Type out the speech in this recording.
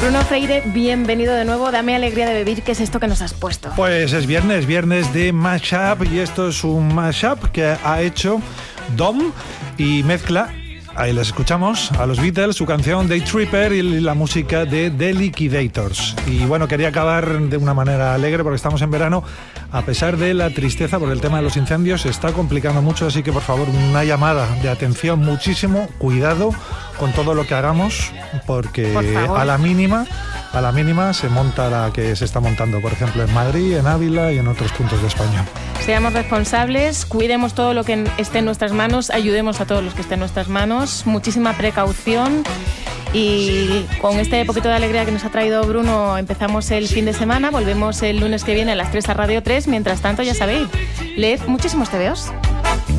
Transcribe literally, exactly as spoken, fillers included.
Bruno Freire, bienvenido de nuevo. Dame alegría de vivir. ¿Qué es esto que nos has puesto? Pues es viernes, viernes de mashup, y esto es un mashup que ha hecho Dom y mezcla. Ahí les escuchamos a los Beatles, su canción Day Tripper y la música de The Liquidators. Y bueno, quería acabar de una manera alegre porque estamos en verano. A pesar de la tristeza por el tema de los incendios, se está complicando mucho, así que por favor, una llamada de atención, muchísimo cuidado con todo lo que hagamos, porque a la mínima, a la mínima se monta la que se está montando, por ejemplo, en Madrid, en Ávila y en otros puntos de España. Seamos responsables, cuidemos todo lo que esté en nuestras manos, ayudemos a todos los que estén en nuestras manos, muchísima precaución. Y con este poquito de alegría que nos ha traído Bruno, empezamos el fin de semana, volvemos el lunes que viene a las tres a Radio tres. Mientras tanto, ya sabéis, leed muchísimos tebeos.